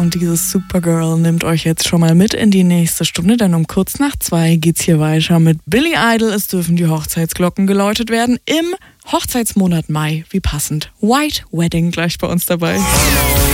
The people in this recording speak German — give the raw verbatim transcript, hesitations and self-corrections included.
und dieses Supergirl nimmt euch jetzt schon mal mit in die nächste Stunde, denn um kurz nach zwei geht's hier weiter mit Billy Idol. Es dürfen die Hochzeitsglocken geläutet werden im Hochzeitsmonat Mai. Wie passend. White Wedding gleich bei uns dabei.